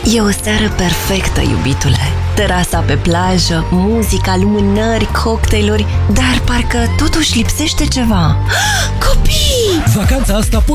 E o seară perfectă, iubitule. Terasa pe plajă, muzica, lumânări, cocktailuri, dar parcă totuși lipsește ceva. Copii! Vacanța asta poți